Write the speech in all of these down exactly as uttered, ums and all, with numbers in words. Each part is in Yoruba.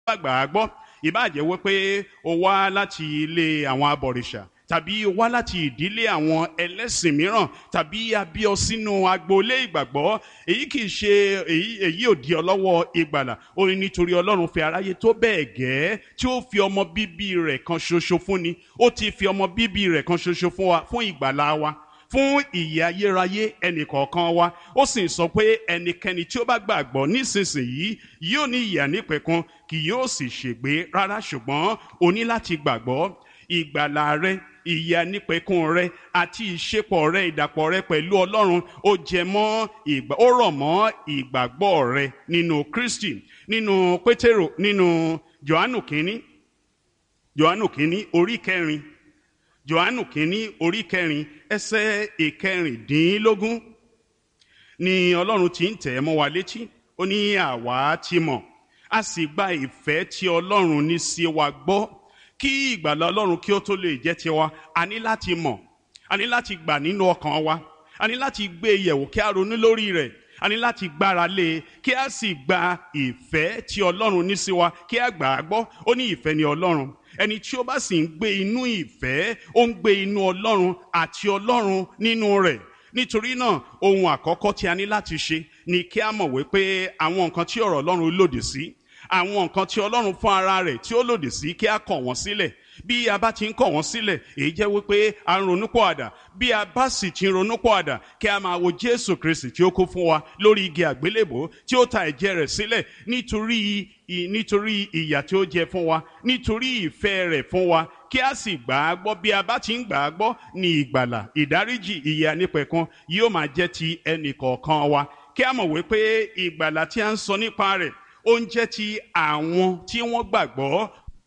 gbà á gbọ́, ìbá jẹ́ wípé o wá láti ilé àwọn abọ̀rìṣà tàbí o wá láti ìdílé àwọn ẹlẹ́sìn mìíràn tàbí a bí ọ sínú agboolé ìgbàgbọ́, èyí kì í ṣe èyí èyí ò dí ọ lọ́wọ́ ìgbàlà. Ó ní nítorí Ọlọ́run fẹ́ aráyé tó bẹ́ẹ̀ gẹ́ tí ó fi ọmọ bíbí rẹ̀ kan ṣoṣo fún ni. Ó ti fi ọmọ bíbí rẹ̀ kan ṣoṣo fún wa, fún ìgbàlà wa, fún ìyè ayérayé ẹnìkọ̀ọ̀kan wa. Ó sì sọ pé ẹnikẹ́ni tí ó bá gbàgbọ́ nísinsìnyí yóò ní ìyè àìnípẹ̀kun, kì yóò sì ṣègbé rárá, ṣùgbọ́n o ní láti gbàgbọ́. Ìgbàlà rẹ, ìyè àìnípẹ̀kun rẹ àti ìṣepọ̀ rẹ, ìdàpọ̀ rẹ pẹ̀lú Ọlọ́run ó jẹ mọ́ ìgbà ó rọ̀ mọ́ ìgbàgbọ́ rẹ nínú Kristi. Nínú Pétérù, nínú Jòhánù kínní Jòhánù kínní orí kẹrin Jòhánù kínní orí kẹrin ẹsẹ̀ ìkẹrìndínlógún ni Ọlọ́run ti ń tẹ̀ mọ́ wa létí. Ó ní àwa ti mọ̀, a sì gba ìfẹ́ tí Ọlọ́run ní sí wa gbọ́. Kí ìgbàlà Ọlọ́run kí ó tó lè jẹ́ tiwa, a ní láti mọ̀, a ní láti gbà nínú ọkàn wa, a ní láti gbé yẹ̀wò kí a ronú lórí rẹ̀, a ní láti gbára lé e kí a sì gba ìfẹ́ tí Ọlọ́run ní sí wa kí a gbà á gbọ́. Ó ní ìfẹ́ ni Ọlọ́run, ẹni tí ó bá sì ń gbé inú ìfẹ́ ó ń gbé inú Ọlọ́run àti Ọlọ́run nínú rẹ̀. Nítorí náà ohun àkọ́kọ́ tí a ní láti ṣe ni kí a mọ̀ wípé àwọn nǹkan tí ọ̀rọ̀ Ọlọ́run lòdì sí, àwọn nǹkan tí Ọlọ́run fún ara rẹ̀ tí ó lòdì sí, kí a kọ̀ wọ́n sílẹ̀. Bí a bá ti ń kọ̀ wọ́n sílẹ̀, èyí jẹ́ wípé a ń ronúpìwàdà. Bí a bá sì ti ń ronúpìwàdà, kí a máa wo Jésù Kristi tí ó kú fún wa lórí igi àgbélébò, tí ó ta ẹ̀jẹ̀ rẹ̀ sílẹ̀ nítorí nítorí ìyà tí ó jẹ fún wa, nítorí ìfẹ́ rẹ̀ fún wa, kí a sì gbà á gbọ́. Bí a bá ti ń gbà á gbọ́, ni ìgbàlà, ìdáríjì, ìyè àìnípẹ̀kun yóò máa jẹ́ ti ẹnìkọ̀ọ̀kan wa. Kí a mọ̀ wípé ìgbàlà tí a ń sọ nípa rẹ̀ ó ń jẹ́ ti àwọn tí wọ́n gbàgbọ́.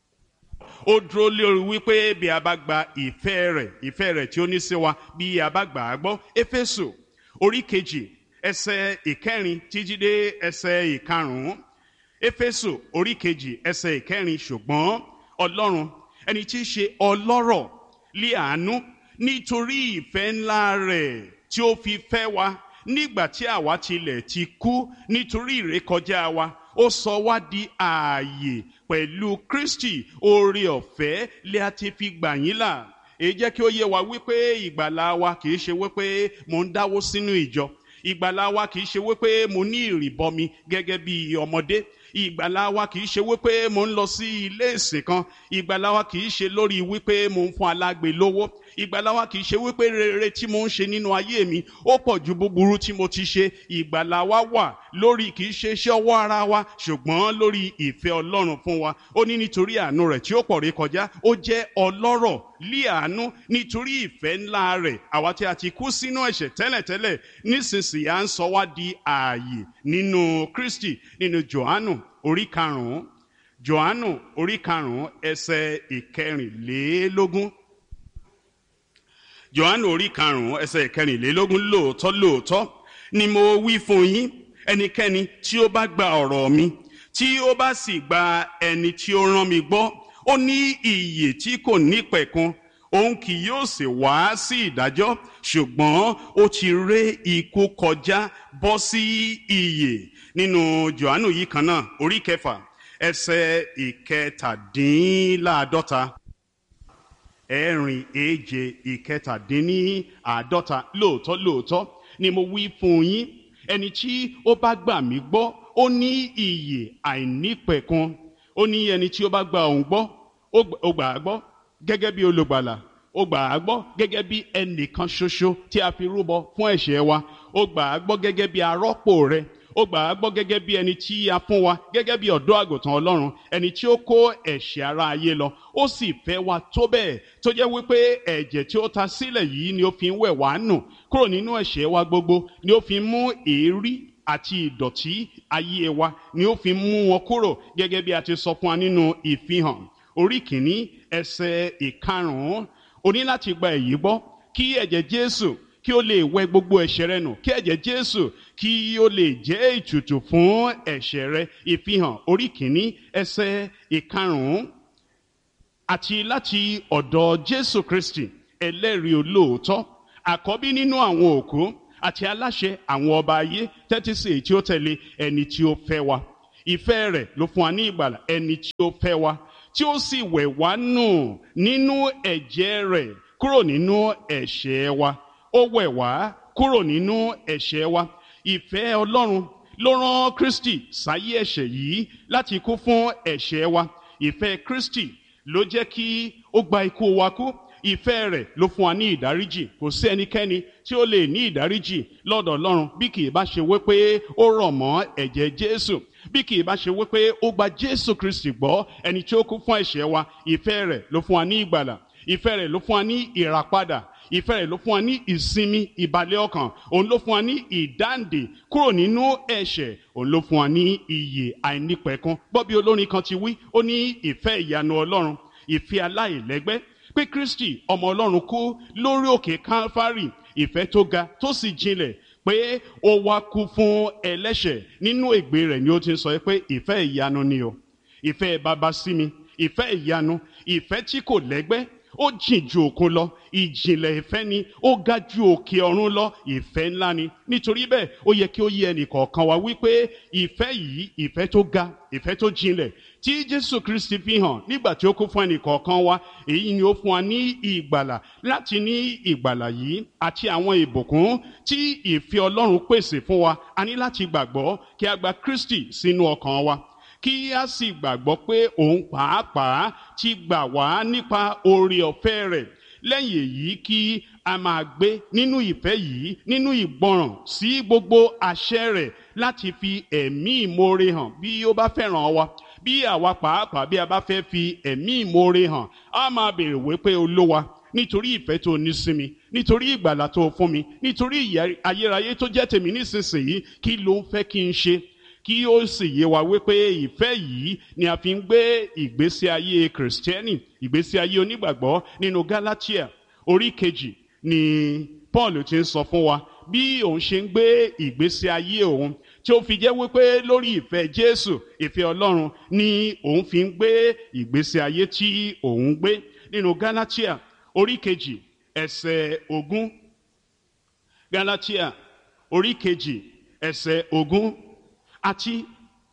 Ó dúró lórí wípé bí a bá gba ìfẹ́ rẹ̀, ìfẹ́ rẹ̀ tí ó ní sí wa, bí a bá gbà á gbọ́. Éfésù orí kejì ẹsẹ̀ ìkẹrin títí dé ẹsẹ̀ ìkarùn-ún. Éfésù orí kejì ẹsẹ̀ ìkẹrin, ṣùgbọ́n Ọlọ́run ẹni tí í ṣe ọlọ́rọ̀ lé àánú nítorí ìfẹ́ ńlá rẹ̀ tí ó fi fẹ́ wa nígbà tí àwa tilẹ̀ ti kú nítorí ìrékọjá wa, ó sọ wá di ààyè pẹ̀lú Kristi. Oore ọ̀fẹ́ lé a ti fi gbà yín là. Èyí jẹ́ kí ó yé wa wípé ìgbàlà wa kì í ṣe wípé mo ń dáwó sínú ìjọ. Ìgbàlà wa kì í ṣe wípé mo ní ìrìbọmi gẹ́gẹ́ bí ọmọdé. Ìgbàlà wa kì í ṣe wípé mo ń lọ sí ilé ìsìn kan. Ìgbàlà wa kì í ṣe lórí wípé mo ń fún alágbe lówó. Ìgbàlà wa kì í ṣe wípé rere tí mo ń ṣe nínú ayé mi ó pọ̀ ju búburú tí mo ti ṣe. Ìgbàlà wa wà lórí kì í ṣe iṣẹ́ ọwọ́ ara wa, ṣùgbọ́n lórí ìfẹ́ Ọlọ́run fún wa. Ó ní nítorí àánú rẹ̀ tí ó pọ̀ rékọjá, ó jẹ́ ọlọ́rọ̀ lé àánú nítorí ìfẹ́ ńlá rẹ̀. Àwa tí a ti kú sínú ẹ̀ṣẹ̀ tẹ́lẹ̀tẹ́lẹ̀, nísinsìnyí à ń sọ wá di ààyè nínú Kristi. Nínú Jòhánù orí karùn-ún Jòhánù orí karùn-ún ẹsẹ̀ ìkẹrìnlélógún. Jòhánù orí karùn-ún ẹsẹ̀ ìkẹrìnlélógún, lóòótọ́ lóòótọ́ ni mo wí fún yín, ẹnikẹ́ni tí ó bá gba ọ̀rọ̀ mi, tí ó bá sì gba ẹni tí ó rán mi gbọ́, ó ní ìyè tí kò nípẹ̀kun, òun kì yóò sì wá sí ìdájọ́, ṣùgbọ́n ó ti ré ikú kọjá bọ́ sí ìyè. Nínú Jòhánù yìí kan náà orí kẹfà ẹsẹ̀ ìkẹtàdínláàádọ́ta, ẹ̀rin èje ìkẹtàdínláàádọ́ta, lóòótọ́ lóòótọ́ ni mo wí fún yín, ẹni tí ó bá gbà mí gbọ́ ó ní ìyè àìnípẹ̀kun. Ó ní ẹni tí ó bá gba òun gbọ́, ó gbà á gbọ́ gẹ́gẹ́ bí olùgbàlà, ó gbà á gbọ́ gẹ́gẹ́ bí ẹnìkan ṣoṣo tí a fi rúbọ fún ẹ̀ṣẹ̀ wa, ó gbà á gbọ́ gẹ́gẹ́ bí arọ́pò rẹ̀, ó gbà á gbọ́ gẹ́gẹ́ bí ẹni tí a fún wa gẹ́gẹ́ bí ọ̀dọ́ àgùntàn Ọlọ́run, ẹni tí ó kó ẹ̀ṣẹ̀ ara ayé lọ. Ó sì fẹ́ wa tó bẹ́ẹ̀ tó jẹ́ wípé ẹ̀jẹ̀ tí ó ta sílẹ̀ yìí ni ó fi ń wẹ̀ wá nù kúrò nínú ẹ̀ṣẹ̀ wa gbogbo, ni ó fi ń mú èérí àti ìdọ̀tí ayé wa, ni ó fi ń mú wọn kúrò, gẹ́gẹ́ bí a ti sọ fún wa nínú Ìfihàn orí kìíní ẹsẹ̀ ìkarùn-ún. O ní láti gba èyí gbọ́ kí ẹ̀jẹ̀ Jésù kí ó lè wẹ gbogbo ẹ̀ṣẹ̀ rẹ nù, kí ẹ̀jẹ̀ Jésù kí ó lè jẹ́ ìtùtù fún ẹ̀ṣẹ̀ rẹ. Ìfihàn orí kìíní ẹsẹ̀ ìkarùn-ún. Àti láti ọ̀dọ̀ Jésù Kristi ẹlẹ́rìí olóòótọ́, àkọ́bí nínú àwọn òkú àti aláṣẹ àwọn ọba ayé, tẹ́tí sí èyí tí ó tẹ̀lé, ẹni tí ó fẹ́ wa. ìfẹ́ rẹ̀ ló fún wa ní ìgbàlà. Ẹni tí ó fẹ́ wa tí ó sì wẹ̀ wá nù nínú ẹ̀jẹ̀ rẹ̀ kúrò nínú ẹ̀ṣẹ̀ wa. Ó wẹ̀ wá kúrò nínú ẹ̀ṣẹ̀ wa. Ìfẹ́ Ọlọ́run ló rán Kristi sáyé ẹ̀ṣẹ̀ yìí láti kú fún ẹ̀ṣẹ̀ wa. Ìfẹ́ Kristi ló jẹ́ kí ó gba ikú wa kú. Ìfẹ́ rẹ̀ ló fún wa ní ìdáríjì. Kò sí ẹnikẹ́ni tí ó lè ní ìdáríjì lọ́dọ̀ Ọlọ́run bí kì í bá ṣe wípé ó rọ̀ mọ́ ẹ̀jẹ̀ Jésù, bí kì í bá ṣe wípé ó gba Jésù Kristi gbọ́, ẹni tí ó kú fún ẹ̀ṣẹ̀ wa. Ìfẹ́ rẹ̀ ló fún wa ní ìgbàlà. Ìfẹ́ rẹ̀ ló fún wa ní ìràpadà. Ìfẹ́ rẹ̀ ló fún wa ní ìsinmi ìbàlẹ̀ ọkàn. Òun ló fún wa ní ìdáǹdè kúrò nínú ẹ̀ṣẹ̀. Òun ló fún wa ní ìyè àìnípẹ̀kun. Gbọ́ bí olórin kan ti wí, ó ní ìfẹ́ ìyanu Ọlọ́run, ìfẹ́ aláìlẹ́gbẹ́, pé Kristi ọmọ Ọlọ́run kú lórí òkè Kálífárì, ìfẹ́ tó ga tó sì jinlẹ̀, pé ó wá kú fún ẹlẹ́ṣẹ̀. Nínú ègbé rẹ̀ ni ó ti ń sọ pé ìfẹ́ ìyanu ni o, ìfẹ́ baba sí mi, ìfẹ́ ìyanu, ìfẹ́ tí kò lẹ́gbẹ́, ó jìn ju òkun lọ, ìjìnlẹ̀ ìfẹ́ ni, ó ga ju òkè ọ̀run lọ, ìfẹ́ ńlá ni. Nítorí bẹ́ẹ̀ ó yẹ kí ó yé ẹnì kọ̀ọ̀kan wa wípé ìfẹ́ yìí, ìfẹ́ tó ga, ìfẹ́ tó jinlẹ̀ tí Jésù Kristi fi hàn nígbà tí ó kú fún ẹnì kọ̀ọ̀kan wa, èyí ni ó fún wa ní ìgbàlà. Láti ní ìgbàlà yìí àti àwọn ìbùkún tí ìfẹ́ Ọlọ́run pèsè fún wa, a ní láti gbàgbọ́ kí a gba Kristi sínú ọkàn wa, kí a sì gbàgbọ́ pé òun pàápàá ti gbà wá nípa oore ọ̀fẹ́ rẹ̀. Lẹ́yìn èyí kí a máa gbé nínú ìfẹ́ yìí, nínú ìgbọràn sí gbogbo àṣẹ rẹ̀, láti fi ẹ̀mí ìmoore hàn bí ó bá fẹ́ràn wa. Bí àwa pàápàá bí a bá fẹ́ fi ẹ̀mí ìmoore hàn, a máa béèrè wípé Olúwa, nítorí ìfẹ́ tó ní sí mi, nítorí ìgbàlà tó fún mi, nítorí ìyè ayérayé tó jẹ́ tèmi nísinsìnyí, kí ló ń fẹ́ kí n ṣe? Kí ó sì yé wa wípé ìfẹ́ yìí ni a fi ń gbé ìgbésí ayé kìrìsìtẹ́nì, ìgbésí ayé onígbàgbọ́. Nínú Gálátíà orí kejì ni Paul ti ń sọ fún wa bí òun ṣe ń gbé ìgbésí ayé òun, tí ó fi jẹ́ wípé lórí ìfẹ́ Jésù, ìfẹ́ Ọlọ́run, ni òun fi ń gbé ìgbésí ayé tí òun gbé. Nínú Gálátíà orí kejì ẹsẹ̀ ogún, Gálátíà orí kejì ẹsẹ̀ ogún, àti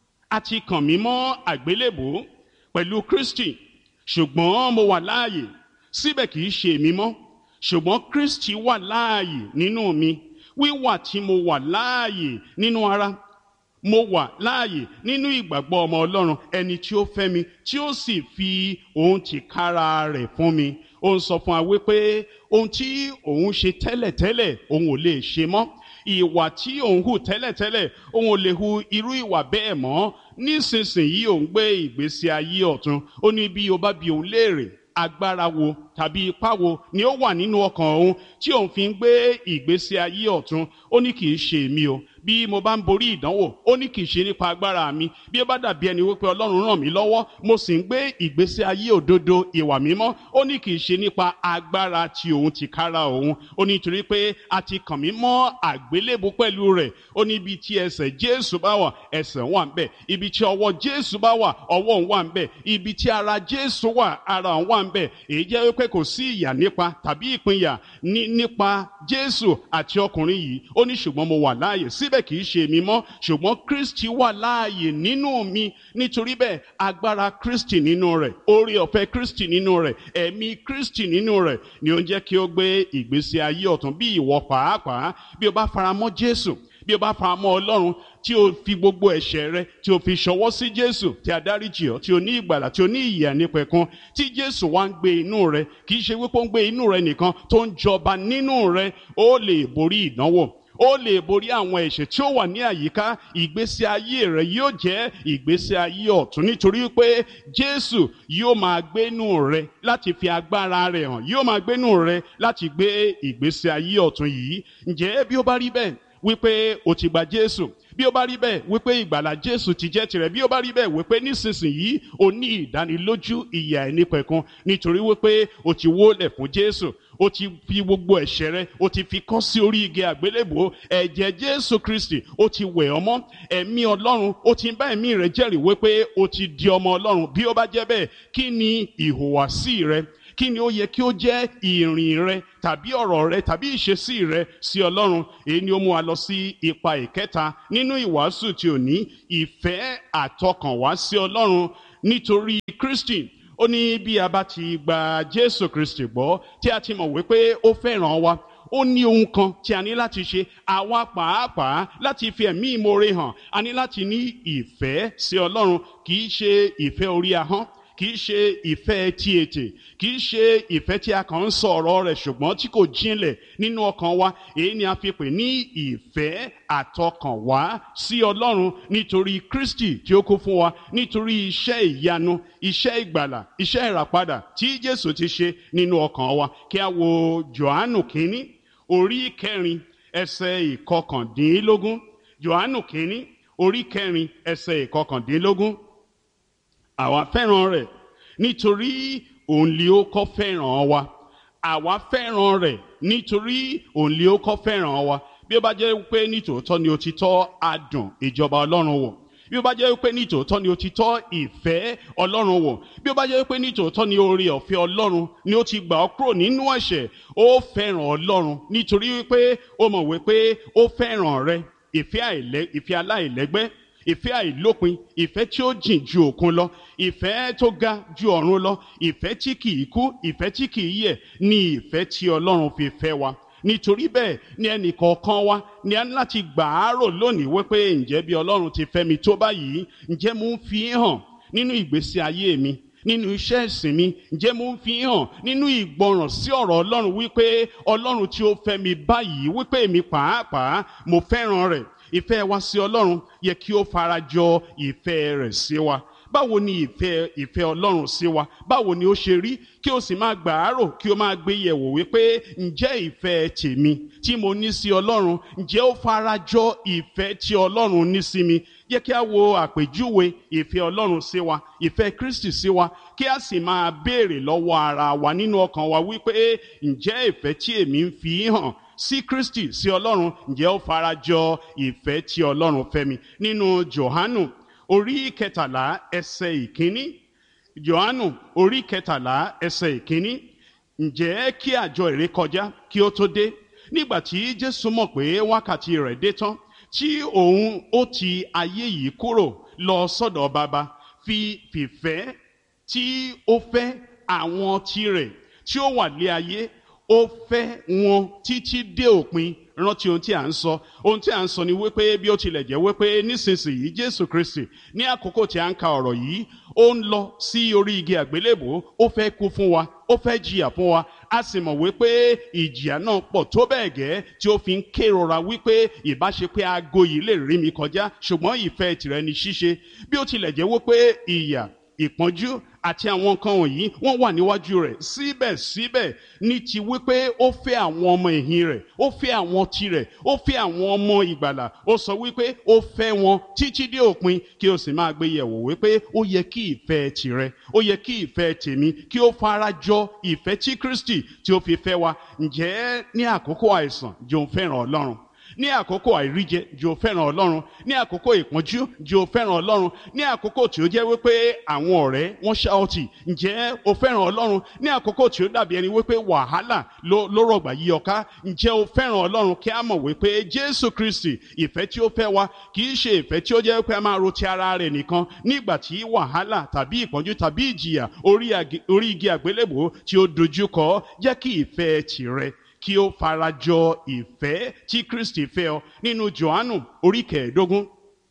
àti kàn mí mọ́ àgbélébùú pẹ̀lú Kristi, ṣùgbọ́n mo wà láàyè, síbẹ̀ kì í ṣe èmi mọ́, ṣùgbọ́n Kristi wà láàyè nínú mi. Wíwà tí mo wà láàyè nínú ara, mo wà láàyè nínú ìgbàgbọ́ ọmọ Ọlọ́run, ẹni tí ó fẹ́ mi, tí ó sì fi ohun tìkára rẹ̀ fún mi. Ó ń sọ fún wa wípé ohun tí òun ṣe tẹ́lẹ̀tẹ́lẹ̀ òun ò lè ṣe mọ́. Ìwà tí òun hù tẹ́lẹ̀tẹ́lẹ̀ òun ò lè hu irú ìwà bẹ́ẹ̀ mọ́. Nísinsìnyí òun gbé ìgbésí ayé ọ̀tun. Ó ní bí o bá bi òun léèrè, agbára wo tàbí ipá wo ni ó wà nínú ọkàn òun tí òun fi ń gbé ìgbésí ayé ọ̀tun? Ó ní kì í ṣe èmi o. Bí mo bá ń borí ìdánwò, ó ní kì í ṣe nípa agbára mi. Bí ó bá dàbí ẹni wípé Ọlọ́run ràn mí lọ́wọ́, mo sì ń gbé ìgbésí ayé òdodo, ìwà mímọ́, ó ní kì í ṣe nípa agbára tí òun tìkára òun. Ó ní nítorí pé a ti kàn mí mọ́ àgbélébùú pẹ̀lú rẹ̀. Ó ní ibi tí ẹsẹ̀ Jésù bá wà, ẹsẹ̀ wà ńbẹ̀. Ibi tí ọwọ́ Jésù bá wà, ọwọ́ òun wà ńbẹ̀. Ibi tí ara Jésù wà, ara òun wà ńbẹ̀. Èyí jẹ́ wípé kò sí ìyà nípa tàbí ìpínyà ní nípa Jésù àti ọkùnrin yìí. Ó ní ṣùgbọ́n mo wà láàyè, síbẹ̀ kì í ṣe èmi mọ́, ṣùgbọ́n Kristi wà láàyè nínú mi. Nítorí bẹ́ẹ̀ agbára Kristi nínú rẹ̀, oore ọ̀fẹ́ Kristi nínú rẹ̀, ẹ̀mí Kristi nínú rẹ̀ ni ó ń jẹ́ kí ó gbé ìgbésí ayé ọ̀tun. Bí ìwọ pàápàá, bí o bá faramọ́ Jésù, bí o bá faramọ́ Ọlọ́run, tí o fi gbogbo ẹ̀ṣẹ̀ rẹ tí o fi ṣọwọ́ sí Jésù, tí a dáríjì ọ́, tí o ní ìgbàlà, tí o ní ìyè àìnípẹ̀kun, tí Jésù wá ń gbé inú rẹ, kì í ṣe wípé ó ń gbé inú rẹ nìkan, tó ń jọba nínú rẹ, ó lè borí ìdánwò, ó lè borí àwọn ẹ̀ṣẹ̀ tí ó wà ní àyíká. Ìgbésí ayé rẹ yóò jẹ́ ìgbésí ayé ọ̀tun, nítorí pé Jésù yóò máa gbénú rẹ láti fi agbára rẹ̀ hàn, yóò máa gbénú rẹ láti gbé ìgbésí ayé ọ̀tun yìí. Ǹjẹ́ bí ó bá rí bẹ́ẹ̀ wípé o ti gba Jésù, bí ó bá rí bẹ́ẹ̀ wípé ìgbàlà Jésù ti jẹ́ tirẹ̀, bí ó bá rí bẹ́ẹ̀ wípé nísinsìnyí o ní ìdánilójú ìyè àìnípẹ̀kun, nítorí wípé o ti wólẹ̀ fún Jésù, o ti fi gbogbo ẹ̀ṣẹ̀ rẹ, o ti fi kọ́ sí orí igi àgbélébùú. Ẹ̀jẹ̀ Jésù Kristi ó ti wẹ̀ ọ́ mọ́. Ẹ̀mí Ọlọ́run ó ti bá ẹ̀mí rẹ jẹ́rìí wípé o ti di ọmọ Ọlọ́run. Bí ó bá jẹ́ bẹ́ẹ̀, kí ni ìhùwàsí rẹ? kí ni ó yẹ kí ó jẹ́ ìrìn rẹ tàbí ọ̀rọ̀ rẹ tàbí ìṣesí rẹ sí Ọlọ́run. Èyí ni ó mú wa lọ sí ipa ìkẹta nínú ìwàásù tí ò ní ìfẹ́ àtọkànwá sí Ọlọ́run nítorí Kristi. Ó ní bí a bá ti gba Jésù Kristi gbọ́ tí a ti mọ̀ wípé ó fẹ́ràn wa, ó ní ohun kan tí a ní láti ṣe, àwa pàápàá láti fi ẹ̀mí ìmoore hàn. A ní láti ní ìfẹ́ sí Ọlọ́run, kì í ṣe ìfẹ́ orí ahọ́n, kì í ṣe ìfẹ́ tí ètè, kì í ṣe ìfẹ́ tí a kàn ń sọ ọ̀rọ̀ rẹ̀ ṣùgbọ́n tí kò jinlẹ̀ nínú ọkàn wa. Èyí ni a fi pè ní ìfẹ́ àtọkànwá sí Ọlọ́run nítorí Kristi tí ó kú fún wa, nítorí iṣẹ́ ìyanu, iṣẹ́ ìgbàlà, iṣẹ́ ìràpadà tí Jésù ti ṣe nínú ọkàn wa. Kí a wo Jòhánù kínní orí kẹrin ẹsẹ̀ ìkọkàndínlógún. Jòhánù kínní orí kẹrin ẹsẹ̀ ìkọkàndínlógún. Àwa fẹ́ràn rẹ̀ nítorí òun lé ó kọ́ fẹ́ràn wa. Àwa fẹ́ràn rẹ̀ nítorí òun lé ó kọ́ fẹ́ràn wa. Bí ó bá jẹ́ pé nítòótọ́ ni òtítọ́ adùn ìjọba Ọlọ́run wò, bí ó bá jẹ́ pé nítòótọ́ ni òtítọ́ ìfẹ́ Ọlọ́run wò, bí ó bá jẹ́ pé nítòótọ́ ni oore ọ̀fẹ́ Ọlọ́run ni ó ti gbà ọ́ kúrò nínú ẹ̀ṣẹ̀, ó fẹ́ràn Ọlọ́run nítorí wípé ó mọ̀ wípé ó fẹ́ràn rẹ. Ìfẹ́ àìlẹ́ ìfẹ́ aláìlẹ́gbẹ́, ìfẹ́ àìlópin, ìfẹ́ tí ó jìn ju òkun lọ, ìfẹ́ tó ga ju ọ̀run lọ, ìfẹ́ tí kìí kú, ìfẹ́ tí kìí yẹ̀ ni ìfẹ́ tí Ọlọ́run fi fẹ́ wa. Nítorí bẹ́ẹ̀ ni ẹnì kọ̀ọ̀kan wa ni a ní láti gbà á rò lónìí wípé ǹjẹ́ bí Ọlọ́run ti fẹ́ mi tó báyìí, ǹjẹ́ mo ń fi hàn nínú ìgbésí ayé mi, nínú iṣẹ́ ìsìn mi, ǹjẹ́ mo ń fi hàn nínú ìgbọràn sí ọ̀rọ̀ Ọlọ́run wípé Ọlọ́run tí ó fẹ́ mi báyìí, wípé èmi pàápàá mo fẹ́ràn rẹ̀. Ìfẹ́ wa sí Ọlọ́run yẹ kí ó farajọ ìfẹ́ rẹ̀ sí wa. Báwo ni ìfẹ́ ìfẹ́ Ọlọ́run sí wa, báwo ni ó ṣe rí? Kí o sì máa gbà á rò, kí o máa gbé yẹ̀wò wípé ǹjẹ́ ìfẹ́ tèmi tí mo ní sí Ọlọ́run, ǹjẹ́ ó farajọ ìfẹ́ tí Ọlọ́run ní sí mi? Jẹ́ kí a wo àpèjúwe ìfẹ́ Ọlọ́run sí wa, ìfẹ́ Kristi sí wa, kí a sì máa béèrè lọ́wọ́ ara wa nínú ọkàn wa wípé ǹjẹ́ ìfẹ́ tí èmi ń fi hàn sí Kristi, sí Ọlọ́run, ǹjẹ́ ó farajọ ìfẹ́ tí Ọlọ́run fẹ́ mi? Nínú Jòhánù orí kẹtàlá ẹsẹ̀ ìkíní. Jòhánù orí kẹtàlá ẹsẹ̀ ìkíní. Ǹjẹ́ kí àjọ ìrékọjá kí ó tó dé, nígbà tí Jésù mọ̀ pé wákàtí rẹ̀ dé tán, tí òun ó ti ayé yìí kúrò lọ sọ́dọ̀ Baba, fi fìfẹ́ tí ó fẹ́ àwọn tirẹ̀ tí ó wà lé ayé, ó fẹ́ wọn títí dé òpin. Rántí ohun tí a ń sọ. Ohun tí a ń sọ ni wípé bí ó tilẹ̀ jẹ́ wípé nísinsìnyí Jésù Kristi ní àkókò tí a ń ka ọ̀rọ̀ yìí, ó ń lọ sí orí igi àgbélébùú, ó fẹ́ kú fún wa, ó fẹ́ jìyà fún wa. A sì mọ̀ wípé ìjìyà náà pọ̀ tó bẹ́ẹ̀ gẹ́ tí ó fi ń kérora wípé ìbáṣe pé aago yìí lè rí mi kọjá, ṣùgbọ́n ìfẹ́ tìrẹ ni ṣíṣe. Bí ó tilẹ̀ jẹ́ wípé ìyà, ìpọ́njú àti àwọn nǹkan wọ̀nyí wọ́n wà níwájú rẹ̀, síbẹ̀síbẹ̀ ní ti wípé ó fẹ́ àwọn ọmọ ẹ̀yìn rẹ̀, ó fẹ́ àwọn tirẹ̀, ó fẹ́ àwọn ọmọ ìgbàlà. Ó sọ wípé ó fẹ́ wọn títí dé òpin. Kí o sì máa gbé yẹ̀wò wípé ó yẹ kí ìfẹ́ tìrẹ, ó yẹ kí ìfẹ́ tèmi kí ó farajọ ìfẹ́ tí Kristi tí ó fi fẹ́ wa. Ǹjẹ́ ní àkókò àìsàn jò ń fẹ́ràn Ọlọ́run? Ní àkókò àìríjẹ jò fẹ́ràn Ọlọ́run? Ní àkókò ìpọ́njú jò fẹ́ràn Ọlọ́run? Ní àkókò tí ó jẹ́ wípé àwọn ọ̀rẹ́ wọ́n ṣá ọtí, ǹjẹ́ o fẹ́ràn Ọlọ́run? Ní àkókò tí ó dàbí ẹni wípé wàhálà ló ló rọ̀gbà yí ọ ká, ǹjẹ́ o fẹ́ràn Ọlọ́run? Kí a mọ̀ wípé Jésù Kristi ìfẹ́ tí ó fẹ́ wa kì í ṣe ìfẹ́ tí ó jẹ́ wípé a máa ro ti ara rẹ̀ nìkan nígbà tí wàhálà tàbí ìpọ́njú tàbí ìjìyà orí igi àgbélébùú tí ó dojú kọ. Jẹ́ kí ìfẹ́ tìrẹ kí ó farajọ ìfẹ́ tí Kristi fẹ́ ọ. Nínú Jòhánù orí kẹẹ̀ẹ́dógún,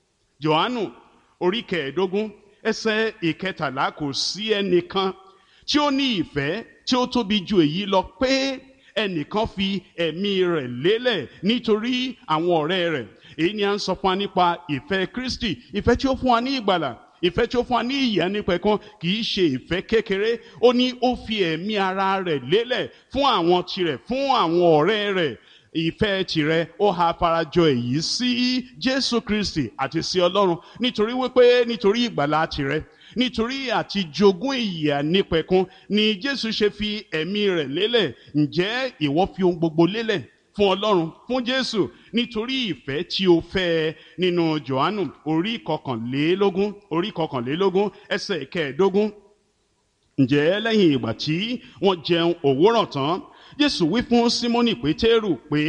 Jòhánù orí kẹẹ̀ẹ́dógún ẹsẹ̀ ìkẹtàlá. Kò sí ẹnìkan tí ó ní ìfẹ́ tí ó tóbi ju èyí lọ, pé ẹnìkan fi ẹ̀mí rẹ̀ lélẹ̀ nítorí àwọn ọ̀rẹ́ rẹ̀. Èyí ni a ń sọ fún wa nípa ìfẹ́ Kristi, ìfẹ́ tí ó fún wa ní ìgbàlà, ìfẹ́ tí ó fún wa ní ìyè nípẹ̀kun. Kì í ṣe ìfẹ́ kékeré. Ó ní ó fi ẹ̀mí ara rẹ̀ lélẹ̀ fún àwọn tirẹ̀, fún àwọn ọ̀rẹ́ rẹ̀. Ìfẹ́ tìrẹ ó ha farajọ èyí sí Jésù Kristi àti sí Ọlọ́run, nítorí wípé nítorí ìgbàlà tìrẹ, nítorí àti jogún ìyè nípẹ̀kun ni Jésù ṣe fi ẹ̀mí rẹ̀ lélẹ̀. Ǹjẹ́ ìwọ fi ohun gbogbo lélẹ̀ fún Ọlọ́run, fún Jésù, nítorí ìfẹ́ tí ó fẹ́? Nínú Jòhánù orí kọkànlélógún, orí kọkànlélógún ẹsẹ̀ kẹẹ̀ẹ́dógún. ǹjẹ́ lẹ́yìn ìgbà tí wọ́n jẹun òwúrọ̀ tán, Jésù wí fún Símónì Pétérù pé,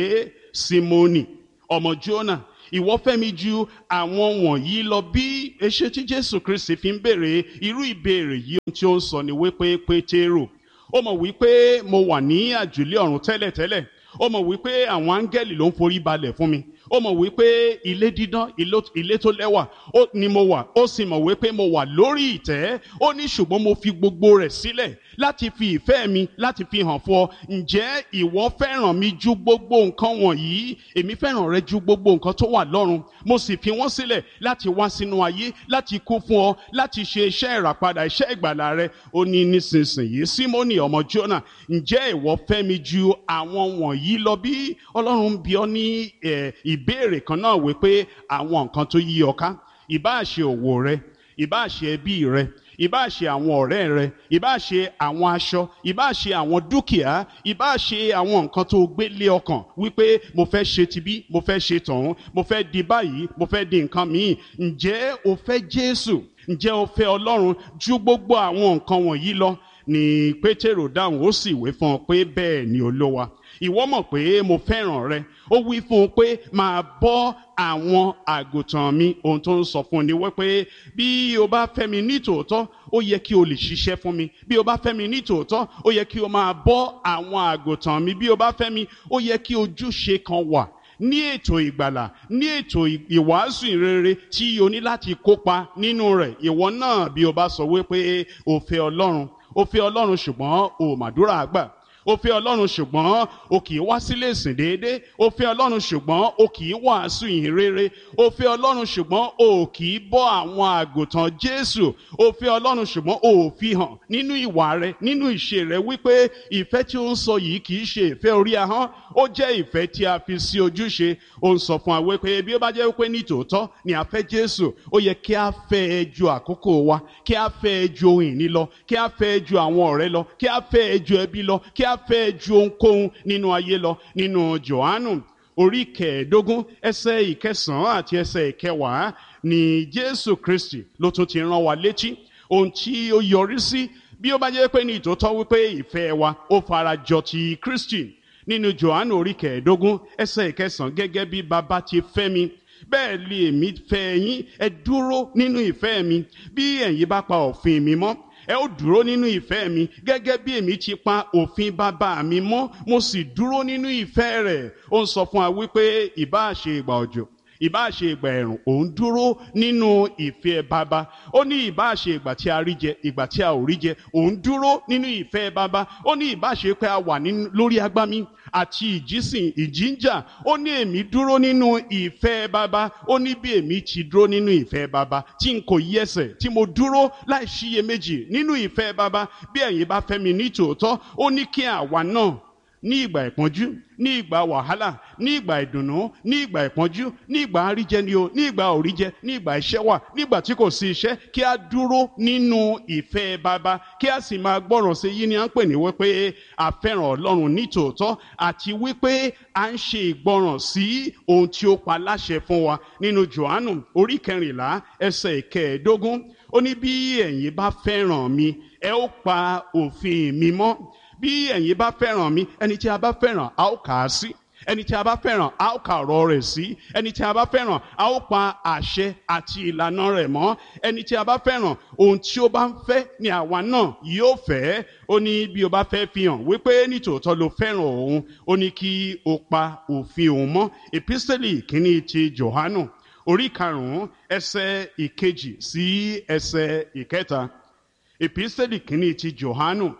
Símónì ọmọ Jónà, ìwọ fẹ́ mi ju àwọn wọ̀nyí lọ bí? Èṣe tí Jésù Kristi fi ń béèrè irú ìbéèrè yìí, ohun tí ó ń sọ ni wípé Pétérù, ó mọ̀ wípé mo wà ní àjùlé ọ̀run tẹ́lẹ̀tẹ́lẹ̀, ó mọ̀ wípé àwọn áńgẹ́lì ló ń forí balẹ̀ fún mi, ó mọ̀ wípé ilé dídán, ilé tó lẹ́wà ni mo wà, ó sì mọ̀ wípé mo wà lórí ìtẹ́. Ó ní ṣùgbọ́n mo fi gbogbo rẹ̀ sílẹ̀ láti fi ìfẹ́ mi láti fi hàn fún ọ. Ǹjẹ́ ìwọ fẹ́ràn mi ju gbogbo nǹkan wọ̀nyí? Èmi fẹ́ràn rẹ ju gbogbo nǹkan tó wà lọ́run. Mo sì fi wọ́n sílẹ̀ láti wá sínú ayé, láti kú fún ọ, láti ṣe iṣẹ́ ìràpadà, iṣẹ́ ìgbàlà rẹ. Ó ní nísinsìnyí, Símónì ọmọ Jónà, ǹjẹ́ ìwọ fẹ́ mi ju àwọn wọ̀nyí lọ bí? Ọlọ́run bi ọ́ ní ìbéèrè kan náà wípé àwọn nǹkan tó yí ọ ká, ìbáà ṣe òwò rẹ, ìbáà ṣe ẹbí rẹ, ìbáà ṣe àwọn ọ̀rẹ́ rẹ, ìbáà ṣe àwọn aṣọ, ìbáà ṣe àwọn dúkìá, ìbáà ṣe àwọn nǹkan tó gbé lé ọkàn wípé mo fẹ́ ṣe tibí, mo fẹ́ ṣe tọ̀hún, mo fẹ́ di báyìí, mo fẹ́ di nǹkan míì. Ǹjẹ́ o fẹ́ Jésù? Ǹjẹ́ o fẹ́ Ọlọ́run ju gbogbo àwọn nǹkan wọ̀nyí lọ? Ni Pétérù dáhùn, ó sì wí fún ọ pé, bẹ́ẹ̀ ni Olúwa, ìwọ mọ̀ pé mo fẹ́ràn rẹ. Ó wí fún un pé, máa bọ́ àwọn àgùntàn mi. Ohun tó ń sọ fún ni wípé bí o bá fẹ́ mi ní tòótọ́, ó yẹ kí o lè ṣiṣẹ́ fún mi. Bí o bá fẹ́ mi ní tòótọ́, ó yẹ kí o máa bọ́ àwọn àgùntàn mi. Bí o bá fẹ́ mi, ó yẹ kí ojúṣe kan wà ní ètò ìgbàlà, ní ètò ìwàásù ìrere tí o ní láti kópa nínú rẹ̀. Ìwọ náà bí o bá sọ wípé o fẹ́ Ọlọ́run, o fẹ́ Ọlọ́run ṣùgbọ́n o màdúrà gbà, o fẹ́ Ọlọ́run ṣùgbọ́n o kì í wá sílé ìsìn déédéé, o fẹ́ Ọlọ́run ṣùgbọ́n o kì í wàásù ìhìn rere, o fẹ́ Ọlọ́run ṣùgbọ́n o kì í bọ́ àwọn àgùntàn Jésù, o fẹ́ Ọlọ́run ṣùgbọ́n o fi hàn nínú ìwà rẹ, nínú ìṣe rẹ wípé ìfẹ́ tí ó ń sọ yìí kì í ṣe ìfẹ́ orí ahọ́n, ó jẹ́ ìfẹ́ tí a fi sí ojúṣe. Ó ń sọ fún wa wípé bí ó bá jẹ́ wípé ní tòótọ́ ni a fẹ́ Jésù, ó yẹ kí a fẹ́ ẹ ju àkókò wa, kí a fẹ́ ẹ ju ohun ìní lọ, kí a fẹ́ ẹ ju àwọn ọ̀rẹ́ lọ, kí a fẹ́ ẹ ju ẹbí lọ, kí a fẹ́ ju ohunkóhun nínú ayé lọ. Nínú Jòhánù orí kẹẹ̀ẹ́dógún ẹsẹ̀ ìkẹsàn-án àti ẹsẹ̀ ìkẹwàá ni Jésù Kristi ló tún ti rán wa létí ohun tí ó yọrí sí bí ó bá jẹ́ pé ní ìtòótọ́ wípé ìfẹ́ wa ó farajọ ti Kristi. Nínú Jòhánù orí kẹẹ̀ẹ́dógún ẹsẹ̀ ìkẹsàn-án, gẹ́gẹ́ bí bàbá ti fẹ́ mi, bẹ́ẹ̀ lé èmi fẹ́ yín, ẹ dúró nínú ìfẹ́ mi. Bí ẹ̀yin bá pa òfin mi mọ́, ẹ ó dúró nínú ìfẹ́ mi, gẹ́gẹ́ bí èmi ti pa òfin bàbá mi mọ́, mo sì dúró nínú ìfẹ́ rẹ̀. Ó ń sọ fún wa wípé ìbáà ṣe ìgbà òjò, ìbáà ṣe ìgbà ẹ̀rùn, òun dúró nínú ìfẹ́ bàbá. Ó ní ìbáà ṣe ìgbà tí a rí jẹ, ìgbà tí a ò rí jẹ, òun dúró nínú ìfẹ́ bàbá. Ó ní ìbáà ṣe pé a wà lórí agbámi àti ìjísìn ìjíǹjà, ó ní èmi dúró nínú ìfẹ́ bàbá. Ó ní bí èmi ti dúró nínú ìfẹ́ bàbá, tí n kò yẹsẹ̀, tí mo dúró láì ṣiyèméjì nínú ìfẹ́ bàbá, bí ẹ̀yin bá fẹ́ mi ní tòótọ́, ó ní kí àwa náà ní ìgbà ìpọ́njú, ní ìgbà wàhálà, ní ìgbà ìdùnnú, ní ìgbà ìpọ́njú, ní ìgbà àríjẹ ni o, ní ìgbà òríjẹ, ní ìgbà iṣẹ́ wà, nígbà tí kò sí iṣẹ́, kí a dúró nínú ìfẹ́ bàbá, kí a sì máa gbọ́ràn sí. Yìí ni à ń pè ní wípé a fẹ́ràn Ọlọ́run ní tòótọ́, àti wípé à ń ṣe ìgbọ́ràn sí ohun tí ó pa láṣẹ fún wa. Nínú Jòhánù orí kẹrìnlá ẹsẹ̀ ìkẹẹ̀ẹ́dógún, ó ní bí ẹ̀yin bá fẹ́ràn mi, ẹ ó pa òfin mi mọ́. Bí ẹ̀yin bá fẹ́ràn mi, ẹni tí a bá fẹ́ràn a ó kà á sí, ẹni tí a bá fẹ́ràn a ó kà ọ̀rọ̀ rẹ̀ sí, ẹni tí a bá fẹ́ràn a ó pa àṣẹ àti ìlànà rẹ̀ mọ́, ẹni tí a bá fẹ́ràn ohun tí ó bá ń fẹ́ ni àwa náà yóò fẹ́. Ó ní bí o bá fẹ́ fi hàn wípé ní tòótọ́ ló fẹ́ràn òun, ó ní kí o pa òfin òun mọ́. Epísítélì kìíní ti Jòhánù orí karùn-ún ẹsẹ̀ ìkejì sí ẹsẹ̀ ìkẹta. Epísítélì kìíní ti Jòhánù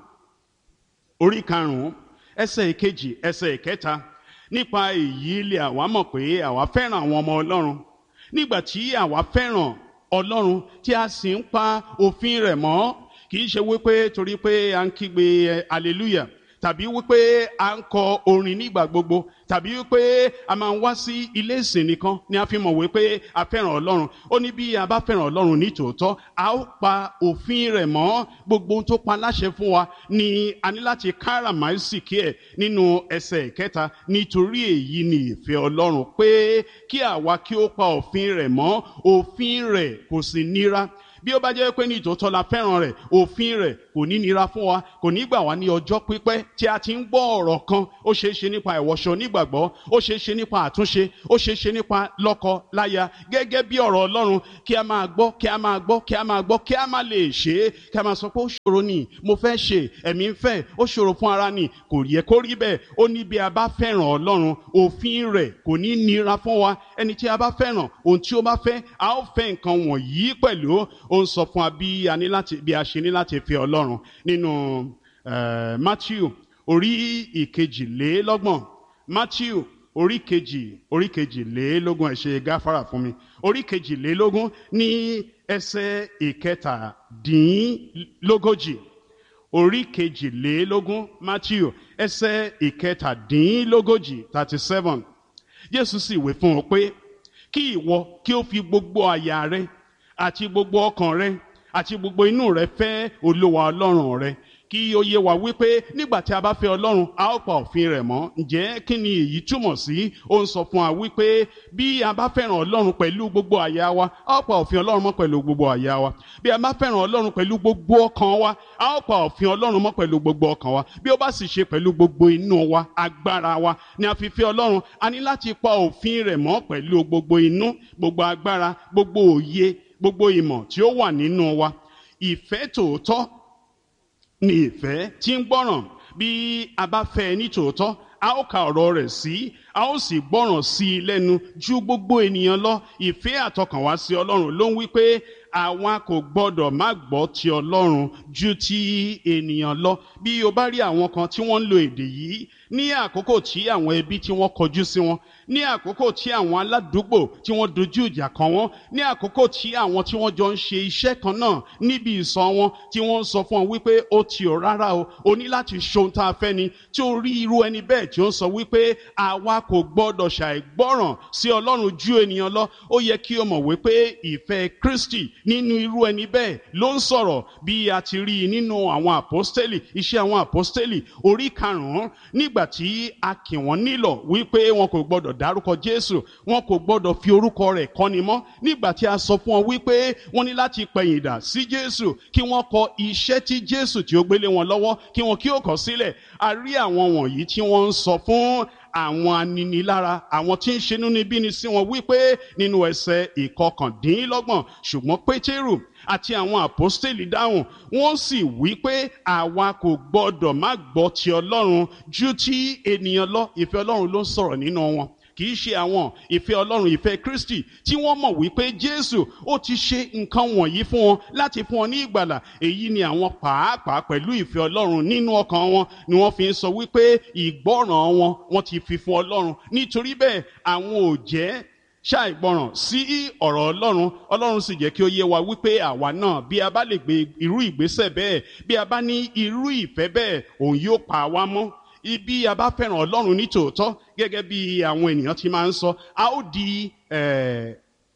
orí karùn-ún ẹsẹ̀ ìkejì ẹsẹ̀ ìkẹta. Nípa èyí lè àwa mọ̀ pé àwa fẹ́ràn àwọn ọmọ Ọlọ́run, nígbà tí àwa fẹ́ràn Ọlọ́run tí a sì ń pa òfin rẹ̀ mọ́. Kì í ṣe wípé torí pé à ń kígbe hallelujah, tàbí wípé à ń kọ orin nígbà gbogbo, tàbí wípé a máa ń wá sí ilé ìsìn nìkan ni a fi mọ̀ wípé a fẹ́ràn Ọlọ́run. Ó ní bí a bá fẹ́ràn Ọlọ́run ní tòótọ́, a ó pa òfin rẹ̀ mọ́. Gbogbo ohun tó pa láṣẹ fún wa ni a ní láti káràmáìsìkí ẹ̀ nínú ẹsẹ̀ ìkẹta. Nítorí èyí ni ìfẹ́ Ọlọ́run, pé kí àwa kí ó pa òfin rẹ̀ mọ́. Òfin rẹ̀ kò sì nira, bí ó bá jẹ́ pé ní ìtòótọ́ la fẹ́ràn rẹ̀, òfin rẹ̀ kò ní nira fún wa, kò ní gbà wá ní ọjọ́ pípẹ́ tí a ti ń gbọ́ ọ̀rọ̀ kan. Ó ṣeé ṣe nípa ìwọṣọ onígbàgbọ́, ó ṣeé ṣe nípa àtúnṣe, ó ṣeé ṣe nípa lọ́kọ láya, gẹ́gẹ́ bí ọ̀rọ̀ Ọlọ́run, kí a máa gbọ́ kí a máa gbọ́ kí a máa gbọ́ kí a má lè ṣe é, kí a máa sọ pé ó ṣòro ni, mo fẹ́ ṣe, ẹ̀mí ń fẹ́, ó ṣòro fún ara ni. Kò yẹ kó rí bẹ́ẹ̀. Ó ní bí a bá fẹ́ràn Ọlọ́run, òfin rẹ̀ kò ní nira fún wa. Ẹni tí a bá fẹ́ràn, ohun tí ó bá fẹ́, a ó fẹ́ nǹkan wọ̀nyí pẹ̀lú. Ó ń sọ fún wa bí a ní láti bí a ṣe ní láti fẹ́ Ọlọ́run nínú uh, Matthew orí ìkejìlélọ́gbọ̀n, Matthew orí kejì orí kejìlélógún, ẹ ṣe gáfárà fún mi, orí kejìlélógún ní ẹsẹ̀ ìkẹtàdínlógójì, orí kejìlélógún Matthew ẹsẹ̀ ìkẹtàdínlógójì thirty seven. Jésù sì wí fún ọ pé kí ìwọ kí ó fi gbogbo àyà rẹ àti gbogbo ọkàn rẹ àti gbogbo inú rẹ fẹ́ Olúwa Ọlọ́run rẹ. Kí ó yé wa wípé nígbà tí a bá fẹ́ Ọlọ́run, a ó pa òfin rẹ̀ mọ́. Ǹjẹ́ kí ni èyí túmọ̀ sí? Ó ń sọ fún wa wípé bí a bá fẹ́ràn Ọlọ́run pẹ̀lú gbogbo àyà wa, a ó pa òfin Ọlọ́run mọ́ pẹ̀lú gbogbo àyà wa. Bí a bá fẹ́ràn Ọlọ́run pẹ̀lú gbogbo ọkàn wa, a ó pa òfin Ọlọ́run mọ́ pẹ̀lú gbogbo ọkàn wa. Bí ó bá sì ṣe pẹ̀lú gbogbo inú wa, agbára wa ni a fi fẹ́ Ọlọ́run, a ní láti pa òfin rẹ̀ mọ́ pẹ̀lú gbogbo inú, gbogbo agbára, gbogbo òye, gbogbo ìmọ̀ tí ó wà nínú wa. Ìfẹ́ tòótọ́ ni ìfẹ́ tí ń gbọ́ràn. Bí a bá fẹ́ ní tòótọ́, a ó ka ọ̀rọ̀ rẹ̀ sí, a ó sì gbọ́ràn sí i lẹ́nu ju gbogbo ènìyàn lọ. Ìfẹ́ àtọkànwá sí Ọlọ́run ló ń wí pé àwa kò gbọdọ̀ má gbọ́ ti Ọlọ́run ju ti ènìyàn lọ. Bí o bá rí àwọn kan tí wọ́n ń lo èdè yìí ní àkókò tí àwọn ẹbí tí wọ́n kọjú sí wọn, ní àkókò tí àwọn aládùúgbò tí wọ́n dojú ìjà kọ wọ́n, ní àkókò tí àwọn tí wọ́n jọ ń ṣe iṣẹ́ kan náà níbi ìsọ̀ wọn tí wọ́n ń sọ fún wọn wípé ó ti ò rárá o, o ní láti ṣohun tá a fẹ́ ni, tí ó rí irú ẹni bẹ́ẹ̀ tí ó ń sọ wípé àwa kò gbọdọ̀ ṣàìgbọ́ràn sí Ọlọ́run ju ènìyàn lọ. Ó yẹ kí o mọ̀ wípé ìfẹ́ Kristi nínú irú ẹni bẹ́ẹ̀ ló ń sọ̀rọ̀. Bí a ti rí nínú àwọn àpọ́stélì, iṣẹ́ àwọn àpọ́stélì orí karùn-ún, nígbà tí a kì wọ́n nílọ̀ wípé wọn kò gbọdọ̀ dárúkọ Jésù, wọn kò gbọdọ̀ fi orúkọ rẹ̀ kọ́ni mọ́. Nígbà tí a sọ fún wọn wípé wọ́n ní láti pẹ̀yìndà sí Jésù, kí wọ́n kọ iṣẹ́ tí Jésù tí ó gbélé wọn lọ́wọ́, kí wọn kí ó kọ sílẹ̀. A rí àwọn wọ̀nyí tí wọ́n ń sọ fún àwọn aninilára, àwọn tí ń ṣe inúnibíni sí wọn wípé nínú ẹsẹ̀ ìkọkàndínlọ́gbọ̀n, ṣùgbọ́n Pétérù àti àwọn àpọ́stélì dáhùn, wọ́n sì wí pé àwa kò gbọdọ̀ má gbọ́ ti Ọlọ́run ju ti ènìyàn lọ. Ìfẹ́ Ọlọ́run ló ń sọ̀rọ̀ nínú wọn, kì í ṣe àwọn. Ìfẹ́ Ọlọ́run, ìfẹ́ Kristi, tí wọ́n mọ̀ wípé Jésù ó ti ṣe nǹkan wọ̀nyí fún wọn láti fún wọn ní ìgbàlà. Èyí ni àwọn pàápàá pẹ̀lú ìfẹ́ Ọlọ́run nínú ọkàn wọn ni wọ́n fi ń sọ wípé ìgbọ́ràn wọn wọ́n ti fi fún Ọlọ́run. Nítorí bẹ́ẹ̀ àwọn ò jẹ́ ṣàìgbọràn sí ọ̀rọ̀ Ọlọ́run. Ọlọ́run sì jẹ́ kí ó yé wa wípé àwa náà, bí a bá lè gbé irú ìgbésẹ̀ bẹ́ẹ̀, bí a bá ní irú ìfẹ́ bẹ́ẹ̀, òun yóò pa wá mọ́. Ibi a bá fẹ́ràn Ọlọ́run ní tòótọ́, gẹ́gẹ́ bí àwọn ènìyàn ti máa ń sọ, a ó di eh,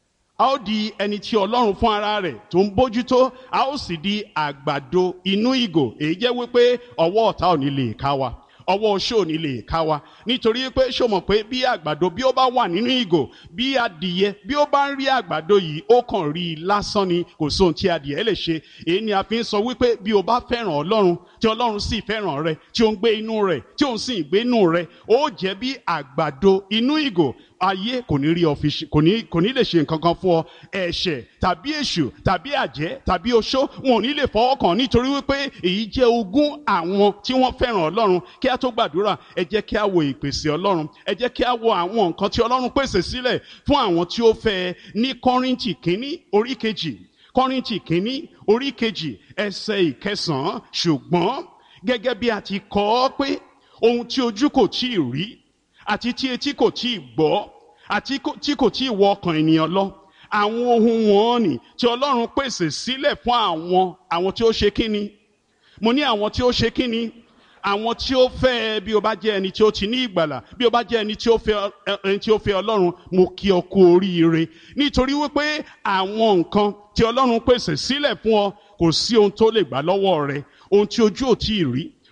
a ó di ẹni tí Ọlọ́run fún ara rẹ̀ tó ń bójútó, a ó sì di àgbàdo inú ìgò. Èyí jẹ́ wípé ọwọ́ ọ̀tá ò ní lè ká wa, ọwọ́ oṣó ò ní lè ká wa. Nítorí pé ṣó mọ̀ pé bí àgbàdo bí ó bá wà nínú ìgò, bí adìyẹ bí ó bá ń rí àgbàdo yìí, ó kàn rí i lásán ni, kò sóhun tí adìyẹ lè ṣe. Èyí ni a fi ń sọ wípé bí o bá fẹ́ràn Ọlọ́run, tí Ọlọ́run sì fẹ́ràn rẹ, tí ó ń gbé inú rẹ̀, tí òun sì ń gbé inú rẹ̀, ó jẹ́ bí àgbàdo inú ìgò. Ayé kò ní rí ọ fi ṣe, kò ní kò ní lè ṣe nǹkan kan fún ọ. Ẹ̀ṣẹ̀ tàbí èṣù tàbí àjẹ́ tàbí oṣó, wọn ò ní lè fọwọ́ kàn, nítorí wípé èyí jẹ́ ogún àwọn tí wọ́n fẹ́ràn Ọlọ́run. Kí a tó gbàdúrà, ẹ jẹ́ kí a wo ìpèsè Ọlọ́run, ẹ jẹ́ kí a wo àwọn nǹkan tí Ọlọ́run pèsè sílẹ̀ fún àwọn tí ó fẹ́. Ní Kọ́ríńtì kínní orí kejì, Kọ́ríńtì kínní orí kejì ẹsẹ̀ ìkẹsàn-án, ṣùgbọ́n gẹ́gẹ́ bí a ti kọ ọ́ pé ohun tí ojú kò tíì rí àti tí etí kò tíì gbọ́ àti tí kò tíì wọ ọkàn ènìyàn lọ, àwọn ohun wọ̀nnì tí Ọlọ́run pèsè sílẹ̀ fún àwọn àwọn tí ó ṣe kíni. Mo ní àwọn tí ó ṣe kíni, àwọn tí ó fẹ́. Bí o bá jẹ́ ẹni tí ó ti ní ìgbàlà, bí o bá jẹ́ ẹni tí ó fẹ́ ẹni tí ó fẹ́ Ọlọ́run, mo kí ọ kú oríire, nítorí wípé àwọn nǹkan tí Ọlọ́run pèsè sílẹ̀ fún ọ, kò sí ohun tó lè gbà lọ́wọ́ rẹ. Ohun tí ojú ò tíì rí,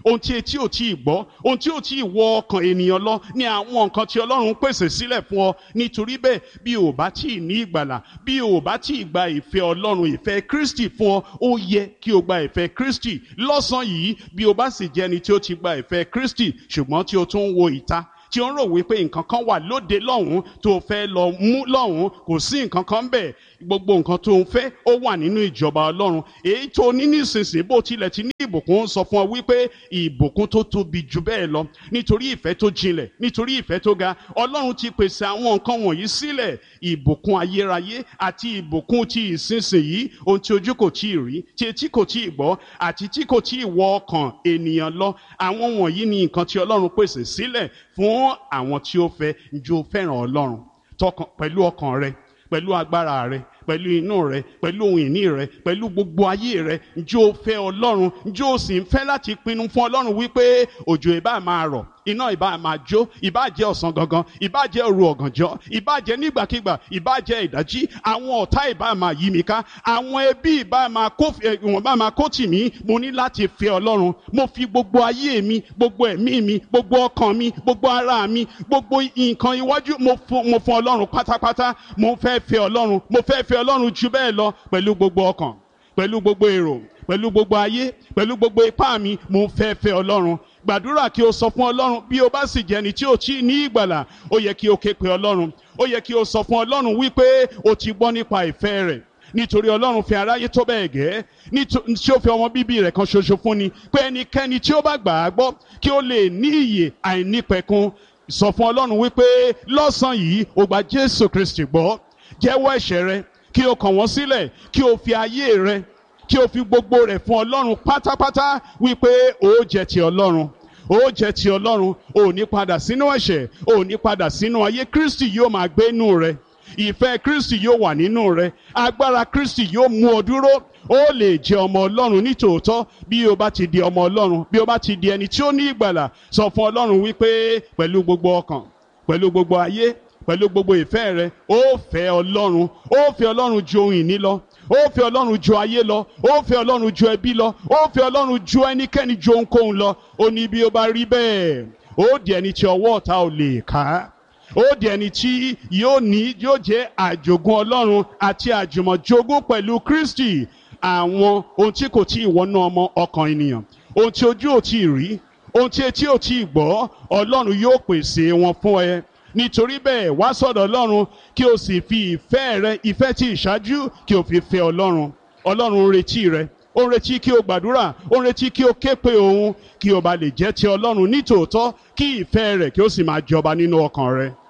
ohun tí etí ò tí ì gbọ́, ohun tí ò tí ì wọ ọkàn ènìyàn lọ ní àwọn nǹkan tí Ọlọ́run pèsè sílẹ̀ fún ọ. Nítorí bẹ́ẹ̀, bí o bá tí ì ní ìgbàlà, bí o bá tí ì gba ìfẹ́ Ọlọ́run, ìfẹ́ Kristi fún ọ, ó yẹ kí o gba ìfẹ́ Kristi lọ́sàn-án yìí. Bí o bá sì jẹ́ ẹni tí ó ti gba ìfẹ́ Kristi ṣùgbọ́n tí o tún ń wo ìta, tí ó ń rò wípé nǹkan kan wà lóde lọ́hùn tó fẹ́ lọ mú lọ́hùn, kò sí nǹkan kan bẹ́ẹ̀. Gbogbo nǹkan tó ń fẹ́ ó wà nínú ìjọba Ọlọ́run. Èyí tó ní nísinsìnyí bó tilẹ̀ ti ní ìbùkún ń sọ fún ọ wípé ìbùkún tó tóbi jù bẹ́ẹ̀ lọ, nítorí ìfẹ́ tó jinlẹ̀, nítorí ìfẹ́ tó ga, Ọlọ́run ti pèsè àwọn nǹkan wọ̀nyí sílẹ̀. Ìbùkún ayérayé àti ìbùkún ti ìsinsìnyí, ohun tí ojú kò tí ì rí, tí etí kò tí ì gbọ́, àti tí kò tí ì wọ ọkàn ènìyàn lọ. Àwọn wọ̀nyí ni nǹkan tí Ọlọ́run pèsè sílẹ̀ fún àwọn tí ó fẹ́. Ǹjẹ́ o fẹ́ràn Ọlọ́run tọkàn pẹ̀lú ọkàn rẹ, pẹ̀lú agbára rẹ, pẹ̀lú inú rẹ, pẹ̀lú ohun ìní rẹ, pẹ̀lú gbogbo ayé rẹ? Ǹjẹ́ o fẹ́ Ọlọ́run? Ǹjẹ́ o sì ń fẹ́ láti pinnu fún Ọlọ́run wípé òjò ìbá máa rọ̀, iná ìbá máa jó, ìbá jẹ́ ọ̀sán gangan, ìbá jẹ́ òru ọ̀gànjọ́, ìbá jẹ́ nígbàkigbà, ìbá jẹ́ ìdájí, àwọn ọ̀tá ìbá máa yí mi ká, àwọn ẹbí ìbá máa kó wọ́n bá máa kó tì mí, mo ní láti fẹ́ Ọlọ́run. Mo fi gbogbo ayé mi, gbogbo ẹ̀mí mi, gbogbo ọkàn mi, gbogbo ara mi, gbogbo nǹkan iwájú mo fún mo fún Ọlọ́run pátápátá. Mo fẹ́ fẹ́ Ọlọ́run, mo fẹ́ fẹ́ Ọlọ́run jù bẹ́ẹ̀ lọ, pẹ̀lú gbogbo ọkàn, pẹ̀lú gbogbo èrò, pẹ̀lú gbogbo ayé, pẹ̀lú gbogbo ipá mi. Mo fẹ́ fẹ́ Ọlọ́run. Gbàdúrà kí o sọ fún Ọlọ́run. Bí o bá sì jẹ́ ẹni tí ò tí ì ní ìgbàlà, ó yẹ kí o ké pe Ọlọ́run. Ó yẹ kí o sọ fún Ọlọ́run wípé o ti gbọ́ nípa ìfẹ́ rẹ̀. Nítorí Ọlọ́run fẹ́ aráyé tó bẹ́ẹ̀ gẹ́, nítorí tí ó fi ọmọ bíbí rẹ̀ kan ṣoṣo fún ni, pé ẹnikẹ́ni tí ó bá gbà á gbọ́ kí ó lè ní ìyè àìnípẹ̀kun. Sọ fún Ọlọ́run wípé lọ́sàn-án yìí o gba Jésù Kristi gbọ́. Jẹ́wọ́ ẹ̀ṣẹ̀ rẹ, kí o kàn wọ́n sílẹ̀, kí o fi ayé rẹ, kí o fi gbogbo rẹ̀ fún Ọlọ́run pátápátá, wípé ó jẹ́ ti Ọlọ́run, ó jẹ́ ti Ọlọ́run. Ò ní padà sínú ẹ̀ṣẹ̀, ò ní padà sínú ayé. Kristi yóò máa gbé inú rẹ, ìfẹ́ Kristi yóò wà nínú rẹ, agbára Kristi yóò mú ọ dúró. Ó lè jẹ́ ọmọ Ọlọ́run nítòótọ́ bí o bá ti di ọmọ Ọlọ́run, bí o bá ti di ẹni tí ó ní ìgbàlà. Sọ fún Ọlọ́run wípé pẹ̀lú gbogbo ọkàn, pẹ̀lú gbogbo ayé, pẹ̀lú gbogbo ìfẹ́ rẹ, ó fẹ́ Ọlọ́run. Ó fẹ́ Ọlọ́run ju ohun ìní lọ, ó fẹ́ Ọlọ́run ju ayé lọ, ó fẹ́ Ọlọ́run ju ẹbí lọ, ó fẹ́ Ọlọ́run ju ẹnikẹ́ni ju ohunkóhun lọ. Ó ní bí ó bá rí bẹ́ẹ̀, ó di ẹni tí ọwọ́ ọ̀tá ò lè ká. Ó di ẹni tí yóò ní yóò jẹ́ àjogún Ọlọ́run àti àjùmọ̀jogún pẹ̀lú Kristi àwọn ohun tí kò tí ì wọnú ọmọ ọkàn ènìyàn, ohun tí ojú ò tí ì rí, ohun tí etí ò tí ì gbọ́. Ọlọ́run yóò pèsè wọn fún ẹ. Nítorí bẹ́ẹ̀, wá sọ́dọ̀ Ọlọ́run kí o sì fi ìfẹ́ rẹ, ìfẹ́ tí ìṣáájú, kí o fi fẹ́ Ọlọ́run. Ọlọ́run ń retí rẹ, ó ń retí kí o gbàdúrà, ó ń retí kí o ké pe òun, kí o bá lè jẹ́ ti Ọlọ́run nítòótọ́, kí ìfẹ́ rẹ̀ kí o sì máa jọba nínú ọkàn rẹ.